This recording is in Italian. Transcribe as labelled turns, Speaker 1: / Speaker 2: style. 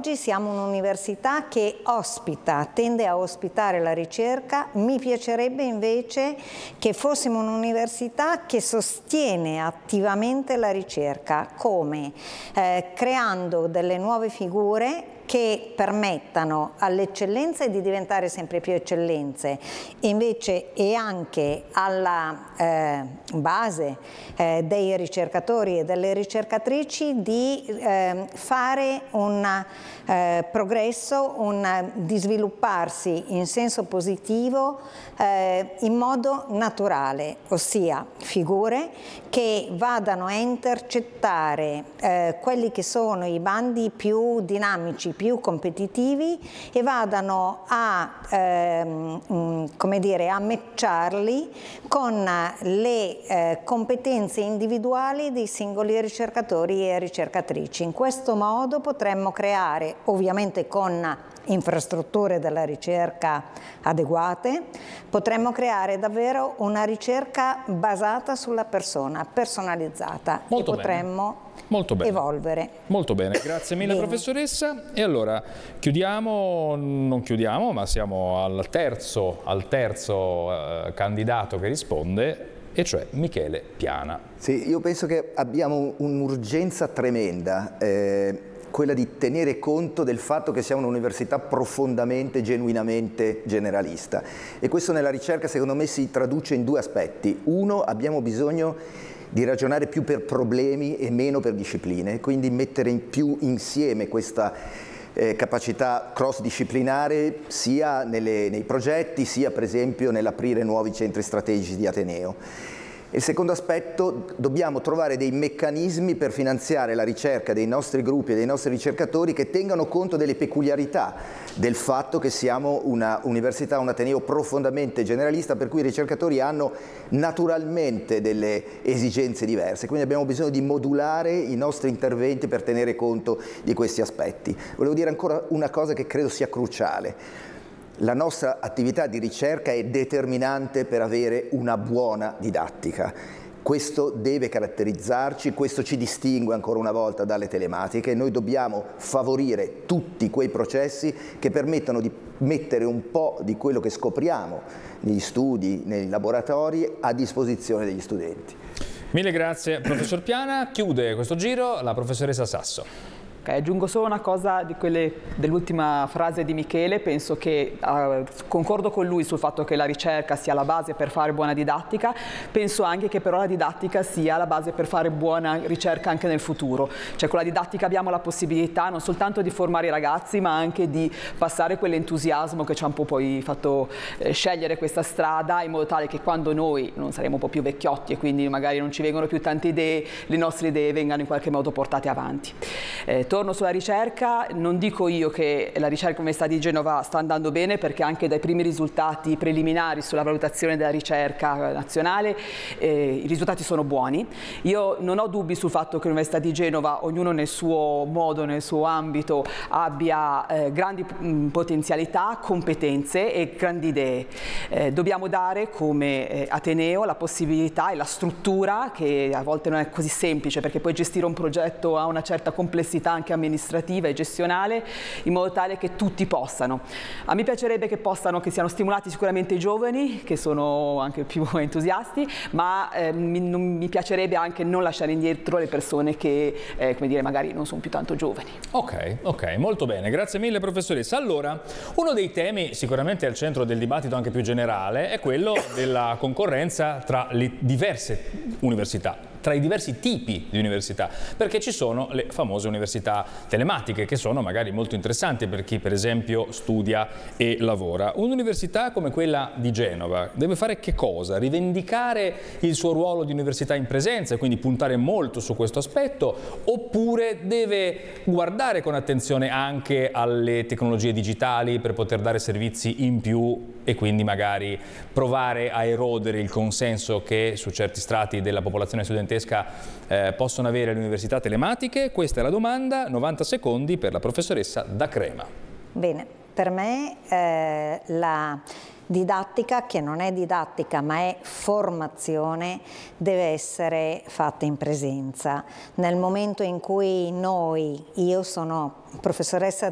Speaker 1: oggi siamo un'università che tende a ospitare la ricerca. Mi piacerebbe invece che fossimo un'università che sostiene attivamente la ricerca, come creando delle nuove figure che permettano alle eccellenze di diventare sempre più eccellenze, invece e anche alla base dei ricercatori e delle ricercatrici di fare un progresso, di svilupparsi in senso positivo in modo naturale, ossia figure che vadano a intercettare quelli che sono i bandi più dinamici, più competitivi e vadano a, come dire, a matcharli con le competenze individuali dei singoli ricercatori e ricercatrici. In questo modo potremmo creare, ovviamente con infrastrutture della ricerca adeguate, potremmo creare davvero una ricerca basata sulla persona, personalizzata,
Speaker 2: molto
Speaker 1: e potremmo evolvere.
Speaker 2: Molto bene, grazie mille professoressa. E allora non chiudiamo, ma siamo al terzo candidato che risponde, e cioè Michele Piana.
Speaker 3: Sì, io penso che abbiamo un'urgenza tremenda, quella di tenere conto del fatto che siamo un'università profondamente, genuinamente generalista. E questo nella ricerca secondo me si traduce in due aspetti. Uno, abbiamo bisogno di ragionare più per problemi e meno per discipline, quindi mettere più insieme questa capacità cross-disciplinare sia nei progetti, sia per esempio nell'aprire nuovi centri strategici di Ateneo. Il secondo aspetto, dobbiamo trovare dei meccanismi per finanziare la ricerca dei nostri gruppi e dei nostri ricercatori che tengano conto delle peculiarità del fatto che siamo una università, un ateneo profondamente generalista, per cui i ricercatori hanno naturalmente delle esigenze diverse, quindi abbiamo bisogno di modulare i nostri interventi per tenere conto di questi aspetti. Volevo dire ancora una cosa che credo sia cruciale. La nostra attività di ricerca è determinante per avere una buona didattica. Questo deve caratterizzarci, questo ci distingue ancora una volta dalle telematiche. Noi dobbiamo favorire tutti quei processi che permettano di mettere un po' di quello che scopriamo negli studi, nei laboratori, a disposizione degli studenti.
Speaker 2: Mille grazie professor Piana. Chiude questo giro la professoressa Sasso.
Speaker 4: Aggiungo solo una cosa di quelle dell'ultima frase di Michele. Penso che concordo con lui sul fatto che la ricerca sia la base per fare buona didattica. Penso anche che però la didattica sia la base per fare buona ricerca anche nel futuro. Cioè con la didattica abbiamo la possibilità non soltanto di formare i ragazzi, ma anche di passare quell'entusiasmo che ci ha un po' poi fatto scegliere questa strada, in modo tale che quando noi non saremo un po' più vecchiotti e quindi magari non ci vengono più tante idee, le nostre idee vengano in qualche modo portate avanti. Torno sulla ricerca, non dico io che la ricerca all'Università di Genova sta andando bene, perché anche dai primi risultati preliminari sulla valutazione della ricerca nazionale i risultati sono buoni. Io non ho dubbi sul fatto che l'Università di Genova, ognuno nel suo modo, nel suo ambito, abbia grandi potenzialità, competenze e grandi idee. Dobbiamo dare come Ateneo la possibilità e la struttura, che a volte non è così semplice, perché poi gestire un progetto ha una certa complessità anche amministrativa e gestionale, in modo tale che tutti possano. A me piacerebbe che siano stimolati sicuramente i giovani, che sono anche più entusiasti, ma mi piacerebbe anche non lasciare indietro le persone che, come dire, magari non sono più tanto giovani.
Speaker 2: Ok, molto bene, grazie mille professoressa. Allora, uno dei temi sicuramente al centro del dibattito anche più generale è quello della concorrenza tra le diverse università, tra i diversi tipi di università, perché ci sono le famose università telematiche, che sono magari molto interessanti per chi per esempio studia e lavora. Un'università come quella di Genova deve fare che cosa? Rivendicare il suo ruolo di università in presenza e quindi puntare molto su questo aspetto, oppure deve guardare con attenzione anche alle tecnologie digitali per poter dare servizi in più e quindi magari provare a erodere il consenso che su certi strati della popolazione studentesca possono avere le università telematiche? Questa è la domanda, 90 secondi per la professoressa D'Acrema.
Speaker 1: Bene, per me la didattica, che non è didattica ma è formazione, deve essere fatta in presenza. Nel momento in cui io sono professoressa